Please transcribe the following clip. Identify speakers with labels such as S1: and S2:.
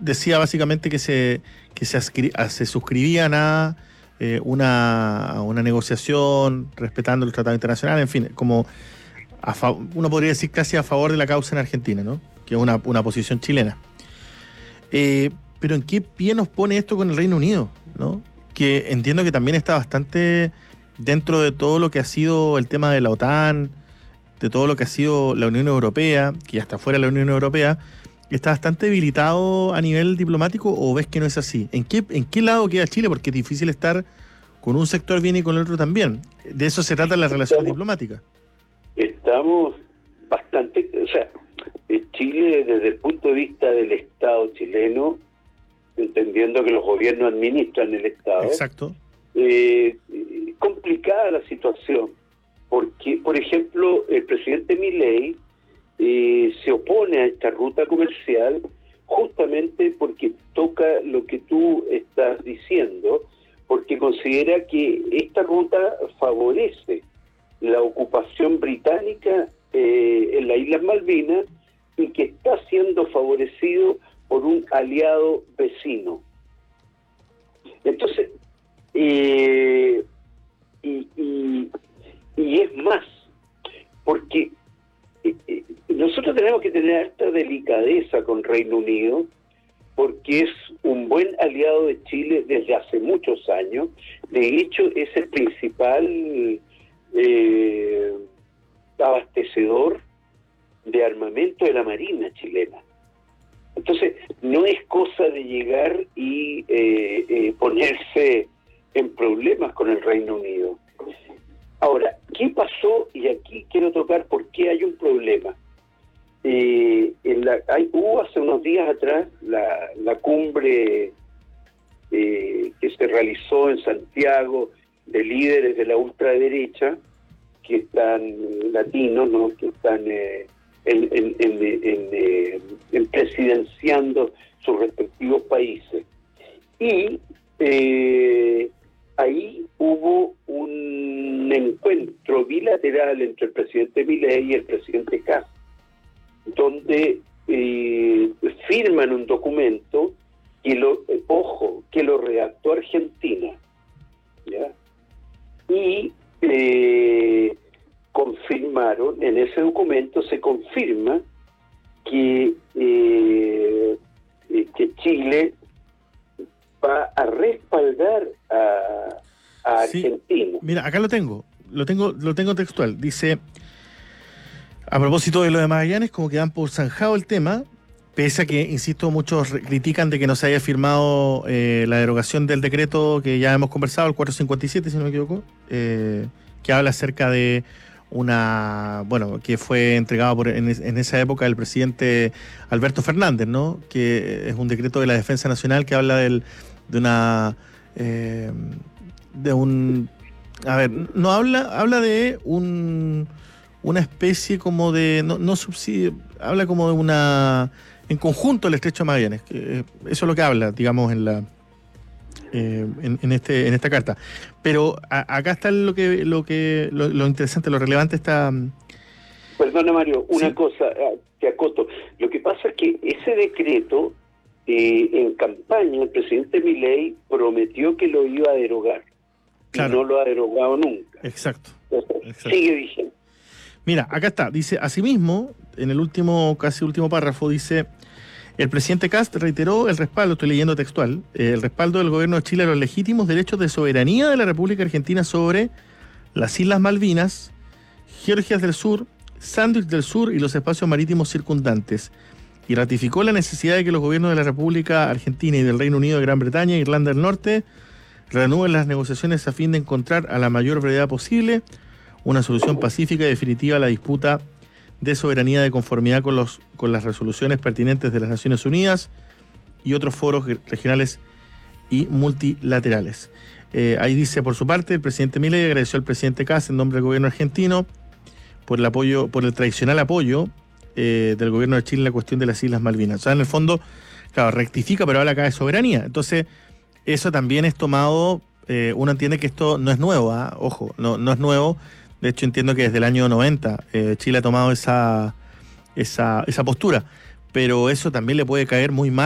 S1: decía básicamente que se suscribían a una negociación respetando el tratado internacional, en fin, como uno podría decir casi a favor de la causa en Argentina, ¿no? Que es una posición chilena. Pero ¿en qué pie nos pone esto con el Reino Unido, ¿no? Que entiendo que también está bastante dentro de todo lo que ha sido el tema de la OTAN, de todo lo que ha sido la Unión Europea, que hasta fuera de la Unión Europea, está bastante debilitado a nivel diplomático, ¿o ves que no es así? ¿En qué lado queda Chile? Porque es difícil estar con un sector bien y con el otro también. De eso se trata las relaciones diplomáticas.
S2: Estamos bastante... O sea, Chile, desde el punto de vista del Estado chileno, entendiendo que los gobiernos administran el Estado...
S1: Exacto.
S2: Complicada la situación, porque, por ejemplo, el presidente Milei se opone a esta ruta comercial justamente porque toca lo que tú estás diciendo, porque considera que esta ruta favorece la ocupación británica en las Islas Malvinas y que está siendo favorecido por un aliado vecino. Entonces, y es más, porque nosotros tenemos que tener harta delicadeza con Reino Unido, porque es un buen aliado de Chile desde hace muchos años. De hecho, es el principal abastecedor de armamento de la Marina chilena. Entonces, no es cosa de llegar y ponerse en problemas con el Reino Unido. Ahora, ¿qué pasó? Y aquí quiero tocar por qué hay un problema. Hubo hace unos días atrás la cumbre que se realizó en Santiago de líderes de la ultraderecha, que están latinos, ¿no? Que están presidenciando sus respectivos países. Y ahí hubo un encuentro bilateral entre el presidente Milei y el presidente Kast, donde firman un documento que lo redactó Argentina, ¿ya? Y confirmaron, en ese documento se confirma que Chile va a respaldar a Argentina.
S1: Sí, mira, acá lo tengo textual. Dice, a propósito de lo de Magallanes, como que dan por zanjado el tema, pese a que, insisto, muchos critican de que no se haya firmado la derogación del decreto que ya hemos conversado, el 457, si no me equivoco, que habla acerca de que fue entregado en esa época el presidente Alberto Fernández, ¿no? Que es un decreto de la Defensa Nacional que habla habla de una especie como de, no subsidio, habla como de en conjunto el Estrecho de Magallanes, que eso es lo que habla, digamos, en esta carta. Pero acá está lo interesante, lo relevante está...
S2: Perdona, Mario, una
S1: sí.
S2: cosa, te acoto. Lo que pasa es que ese decreto, en campaña, el presidente Milei prometió que lo iba a derogar. Claro. Y no lo ha derogado nunca.
S1: Exacto.
S2: Sigue vigente.
S1: Mira, acá está. Dice, asimismo, en el casi último párrafo, dice... El presidente Kast reiteró el respaldo, estoy leyendo textual, el respaldo del gobierno de Chile a los legítimos derechos de soberanía de la República Argentina sobre las Islas Malvinas, Georgias del Sur, Sándwich del Sur y los espacios marítimos circundantes. Y ratificó la necesidad de que los gobiernos de la República Argentina y del Reino Unido de Gran Bretaña e Irlanda del Norte reanuden las negociaciones a fin de encontrar a la mayor brevedad posible una solución pacífica y definitiva a la disputa de soberanía de conformidad con las resoluciones pertinentes de las Naciones Unidas y otros foros regionales y multilaterales. Ahí dice, por su parte, el presidente Milei agradeció al presidente Kast en nombre del gobierno argentino por el tradicional apoyo del gobierno de Chile en la cuestión de las Islas Malvinas. O sea, en el fondo, claro, rectifica, pero habla acá de soberanía. Entonces, eso también es tomado, uno entiende que esto no es nuevo, ojo, no es nuevo. De hecho, entiendo que desde el año 90 Chile ha tomado esa postura, pero eso también le puede caer muy mal